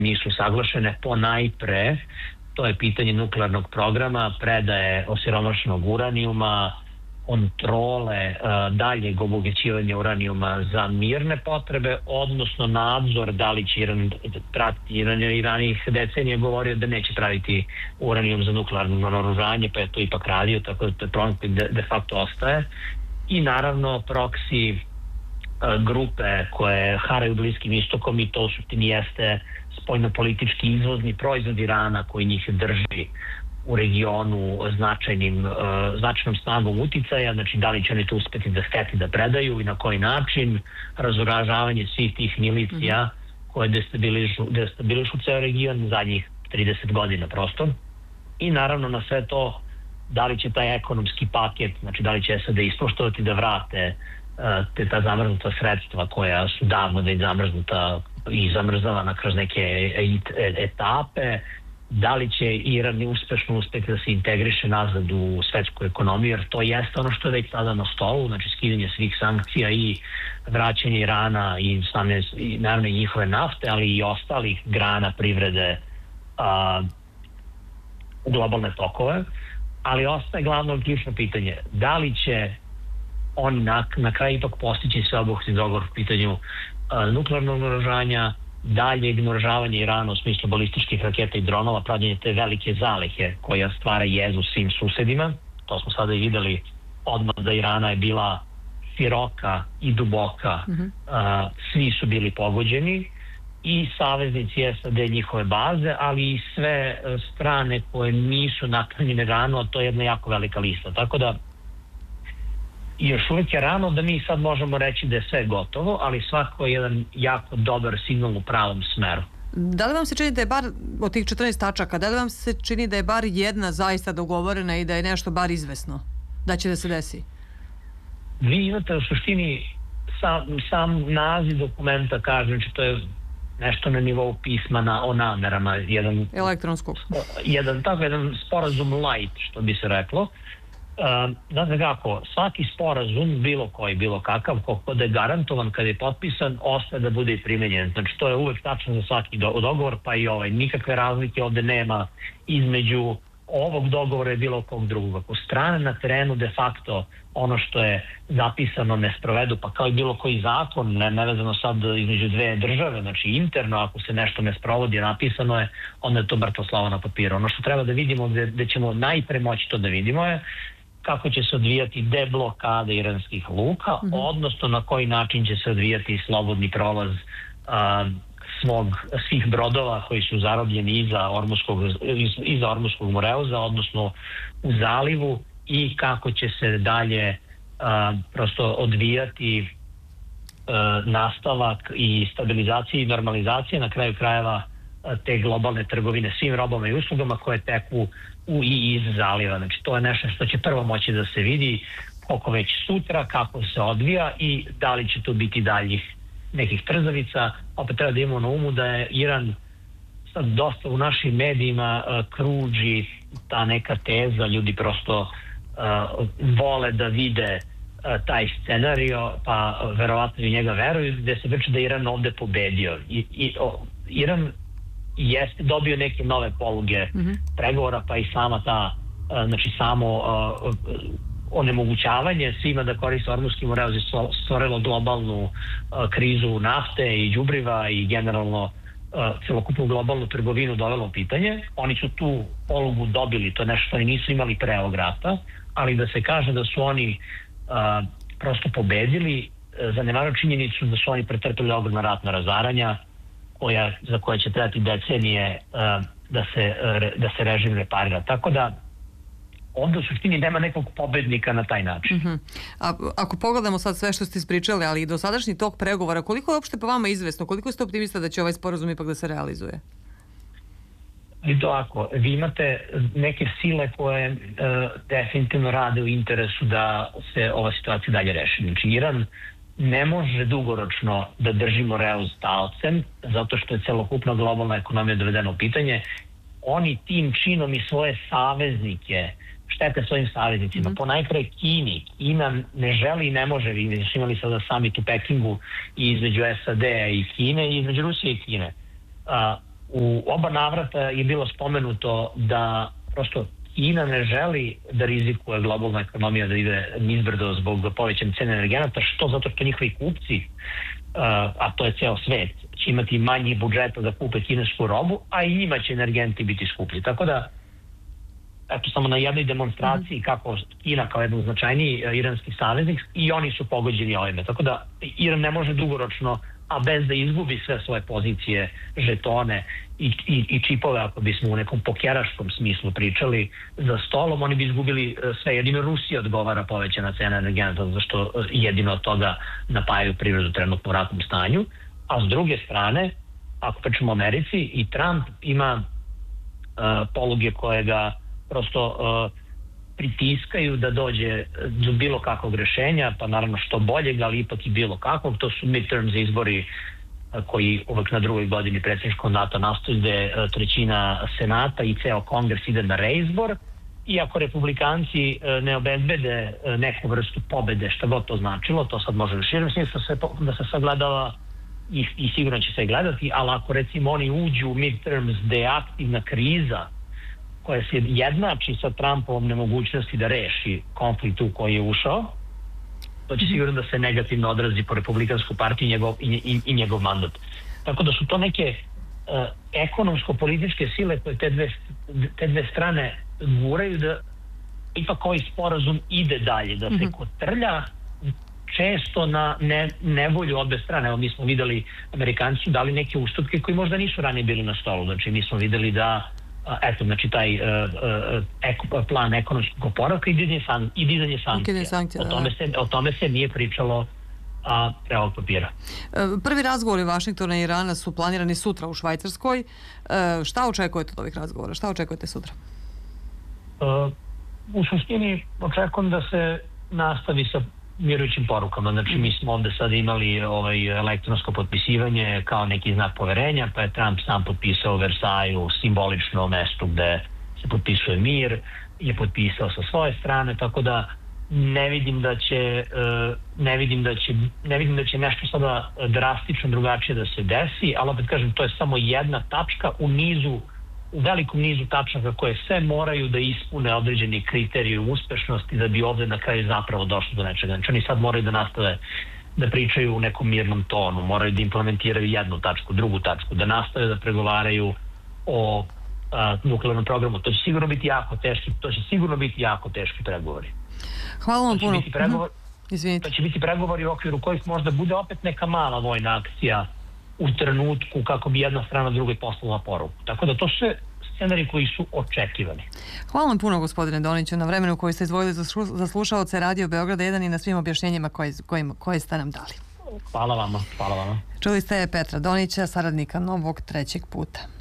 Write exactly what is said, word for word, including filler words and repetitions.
nisu saglašene. Ponajpre, to je pitanje nuklearnog programa, predaje osiromašenog uranijuma, kontrole daljeg obogaćivanja uranijuma za mirne potrebe, odnosno nadzor da li će Iran pratiti. Iran je i ranijih decenija govorio da neće praviti uranijum za nuklearno naoružanje, pa je to ipak radio, tako da to je problem koji de facto ostaje. I naravno proksi grupe koje haraju Bliskim istokom, i to suštini jeste spoljnopolitički izvozni proizvod Irana koji njih drži u regionu značajnim, značajnom snagom uticaja, znači da li će oni to uspeti da hteti da predaju i na koji način, razoružavanje svih tih milicija koje destabilišu, destabilišu ceo region zadnjih trideset godina prosto. I naravno na sve to da li će taj ekonomski paket, znači da li će S A D ispoštovati da vrate te ta zamrznuta sredstva koja su davno već zamrznuta i zamrzavana kroz neke etape, da li će Iran uspešno uspeti da se integriše nazad u svetsku ekonomiju, jer to jeste ono što je već sada na stolu, znači skidanje svih sankcija i vraćanje Irana i, same, i naravno i njihove nafte, ali i ostalih grana privrede a, u globalne tokove. Ali ostaje glavno ključno pitanje, da li će oni na, na kraju ipak postići sveobuhvatni dogovor u pitanju a, nuklearnog naoružanja, dalje ignoravanje Irana u smislu balističkih raketa i dronova, pravljenje te velike zalihe koja stvara jezu svim susedima. To smo sada i videli odmah da Irana je bila široka i duboka. Mm-hmm. a, svi su bili pogođeni i saveznici S A D njihove baze, ali i sve strane koje nisu naklonjene Iranu, a to je jedna jako velika lista. Tako da još uvijek je rano da mi sad možemo reći da je sve gotovo, ali svako je jedan jako dobar signal u pravom smeru. Da li vam se čini da je bar od tih četrnaest tačaka, da li vam se čini da je bar jedna zaista dogovorena i da je nešto bar izvesno da će da se desi? Vi imate u suštini sam, sam naziv dokumenta kaže, znači to je nešto na nivou pisma na, o namerama, jedan elektronskog. Jedan, tako, jedan sporazum light, što bi se reklo. Uh, znate kako, svaki sporazum, bilo koji, bilo kakav, kako da je garantovan kad je potpisan, ostaje da bude i primenjen. Znači to je uvek tačno za svaki dogovor, pa i ovaj. Nikakve razlike ovde nema između ovog dogovora i bilo kog drugog. Ako strane na terenu de facto ono što je zapisano ne sprovedu, pa kao i bilo koji zakon, ne, nevezano sad između dve države, znači interno ako se nešto ne sprovodi, napisano je, onda je to mrtvo slovo na papiru. Ono što treba da vidimo, gde, gde ćemo najpre moći to da vidimo je kako će se odvijati deblokada iranskih luka, mm-hmm. odnosno na koji način će se odvijati slobodni prolaz a, svog, svih brodova koji su zarobljeni iza Ormuskog, iz, iza Ormuskog moreuza, odnosno u zalivu, i kako će se dalje a, prosto odvijati a, nastavak i stabilizacija i normalizacija na kraju krajeva a, te globalne trgovine svim robama i uslugama koje teku u i iz zaliva. Znači to je nešto što će prvo moći da se vidi koliko već sutra, kako se odvija i da li će to biti daljih nekih trzavica. Opet treba da imamo na umu da je Iran sad dosta u našim medijima uh, kruži ta neka teza, ljudi prosto uh, vole da vide uh, taj scenario, pa uh, verovatno i njega veruju, gde se priča da je Iran ovde pobedio. I, i, o, Iran jeste dobio neke nove poluge mm-hmm. pregovora, pa i sama ta, uh, znači samo uh, onemogućavanje svima da koriste Ormuski moreuz je stvorilo globalnu uh, krizu nafte i đubriva i generalno uh, celokupnu globalnu trgovinu dovelo u pitanje. Oni su tu polugu dobili, to je nešto što oni nisu imali pre ovog rata, ali da se kaže da su oni uh, prosto pobedili, uh, zanemaraju činjenicu da su oni pretrpili ogromna ratna razaranja koja, za koje će trebati decenije uh, da, se, uh, da se režim reparira. Tako da onda u suštini nema nekog pobednika na taj način. Uh-huh. A, ako pogledamo sad sve što ste ispričali, ali i dosadašnji tok pregovora, koliko je uopšte po vama izvesno, koliko ste optimista da će ovaj sporazum ipak da se realizuje? I to ako, vi imate neke sile koje uh, definitivno rade u interesu da se ova situacija dalje reši. Znači Iran ne može dugoročno da drži moreuz talcem, zato što je celokupna globalna ekonomija dovedena u pitanje. Oni tim činom i svoje saveznike štete svojim saveznicima. Mm-hmm. Ponajpre Kini. Kina ne želi i ne može. Vi smo imali sada summit u Pekingu i između S A D-a i Kine i između Rusije i Kine. Uh, U oba navrata je bilo spomenuto da prosto Kina ne želi da rizikuje globalna ekonomija da ide nizbrdo zbog povećane cene energenata, što zato što njihovi kupci, a to je ceo svet, će imati manji budžeta da kupe kinesku robu, a i njima će energenti biti skuplji. Tako da, eto samo na jednoj demonstraciji kako Kina kao jedan značajniji iranski saveznik i oni su pogođeni ovime. Tako da Iran ne može dugoročno, a bez da izgubi sve svoje pozicije, žetone i, i, i čipove, ako bismo u nekom pokeraškom smislu pričali, za stolom, oni bi izgubili sve. Jedino Rusija odgovara povećana cena energenata, zašto jedino od toga napajaju privredu trenutno u ratnom stanju. A s druge strane, ako pričamo o Americi, i Trump ima uh, poluge koje ga prosto uh, pritiskaju da dođe do bilo kakvog rešenja, pa naravno što boljeg, ali ipak i bilo kakvog. To su midterms izbori koji uvek na drugoj godini predsjedničkog mandata nastoji, gde trećina senata i ceo kongres ide na reizbor, i ako republikanci ne obezbede neku vrstu pobede, šta god to značilo, to sad može širem smislu da se sagledava i, i sigurno će se gledati, ali ako recimo oni uđu u midterms gde je aktivna kriza koja se jednači sa Trumpovom nemogućnosti da reši konflikt u koji je ušao, to će sigurno da se negativno odrazi po Republikansku partiju i njegov, i, i, i njegov mandat. Tako da su to neke uh, ekonomsko-političke sile koje te dve, te dve strane guraju da ipak ovaj sporazum ide dalje, da se mm-hmm. kotrlja često na ne, nevolju obe strane. Evo, mi smo videli, Amerikanci su dali neke ustupke koji možda nisu ranije bili na stolu. Znači, mi smo videli da eto, znači taj uh, uh, eko, plan ekonomskog oporavka i dizanje, san, i dizanje sankcija. sankcija o, tome se, o tome se nije pričalo a, pre ovog papira. Prvi razgovori Vašingtona i Irana su planirani sutra u Švajcarskoj. Šta očekujete od ovih razgovora? Šta očekujete sutra? Uh, u suštini očekujem da se nastavi sa mirujućim porukama. Znači, mi smo ovde sad imali ovaj elektronsko potpisivanje kao neki znak poverenja, pa je Trump sam potpisao u Versaju, simbolično mesto gde se potpisuje mir, je potpisao sa svoje strane, tako da ne vidim da će ne vidim da će ne vidim da će nešto sada drastično drugačije da se desi, ali opet kažem, to je samo jedna tačka u nizu u velikom nizu tačaka koje sve moraju da ispune određeni kriteriji uspešnosti da bi ovde na kraju zapravo došlo do nečega. Znači oni sad moraju da nastave da pričaju u nekom mirnom tonu, moraju da implementiraju jednu tačku, drugu tačku, da nastave da pregovaraju o a, nuklearnom programu. To će sigurno biti jako teški, to će sigurno biti jako teški pregovori. Hvala vam puno. Pregovor, Izvinite. To će biti pregovori u okviru kojih možda bude opet neka mala vojna akcija u trenutku kako bi jedna strana drugoj poslala poruku. Tako da to sve scenari koji su očekivani. Hvala vam puno, gospodine Doniću, na vremenu koji ste izdvojili za slušaoce Radio Beograda jedan i na svim objašnjenjima koje, koje, koje ste nam dali. Hvala vama, hvala vama. Čuli ste Petra Donića, saradnika Novog trećeg puta.